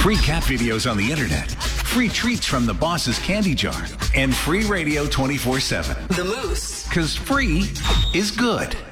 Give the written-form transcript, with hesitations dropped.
Free cat videos on the internet, free treats from the boss's candy jar, and free radio 24/7. The Moose. Because free is good.